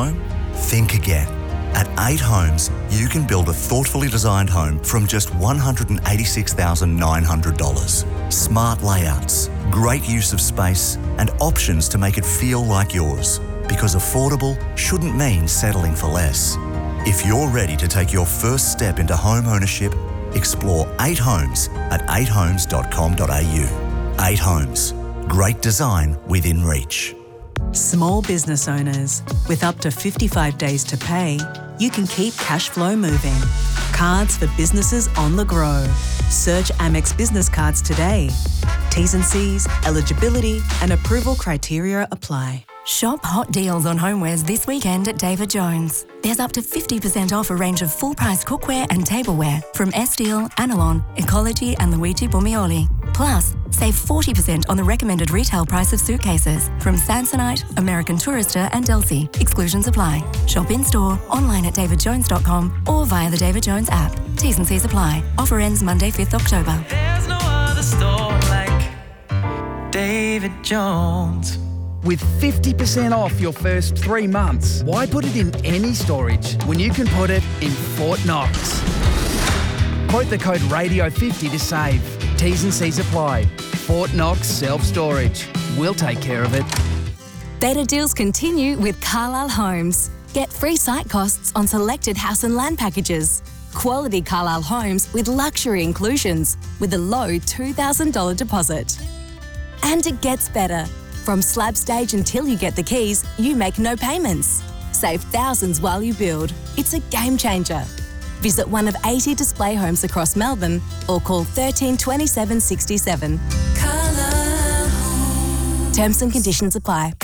home? Think again. At 8 Homes, you can build a thoughtfully designed home from just $186,900. Smart layouts, great use of space, and options to make it feel like yours. Because affordable shouldn't mean settling for less. If you're ready to take your first step into home ownership, explore 8 Homes at 8homes.com.au. 8 Homes. Great design within reach. Small business owners, with up to 55 days to pay, you can keep cash flow moving. Cards for businesses on the grow. Search Amex Business Cards today. T's and C's, eligibility and approval criteria apply. Shop hot deals on homewares this weekend at David Jones. There's up to 50% off a range of full-price cookware and tableware from Estil, Anilon, Ecology and Luigi Bumioli. Plus, save 40% on the recommended retail price of suitcases from Samsonite, American Tourister and Delsey. Exclusions apply. Shop in-store, online at davidjones.com or via the David Jones app. T's and C's apply. Offer ends Monday, 5th October. There's no other store like David Jones. With 50% off your first 3 months, why put it in any storage when you can put it in Fort Knox? Quote the code RADIO50 to save. T's and C's apply. Fort Knox Self-Storage. We'll take care of it. Better deals continue with Carlisle Homes. Get free site costs on selected house and land packages. Quality Carlisle homes with luxury inclusions with a low $2,000 deposit. And it gets better. From slab stage until you get the keys, you make no payments. Save thousands while you build. It's a game changer. Visit one of 80 display homes across Melbourne or call 13 27 67. Terms and conditions apply.